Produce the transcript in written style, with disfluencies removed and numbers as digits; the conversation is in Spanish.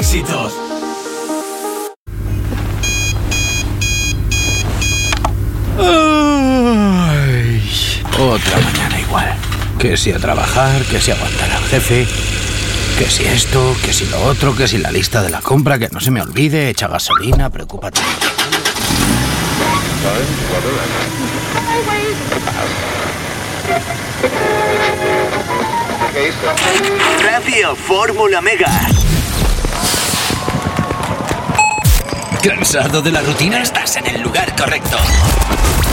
éxitos. Ay, otra mañana igual. Que si a trabajar, que si aguantar al jefe, que si esto, que si lo otro, que si la lista de la compra, que no se me olvide, echa gasolina, preocúpate. Radio Fórmula Mega. ¿Cansado de la rutina? Estás en el lugar correcto.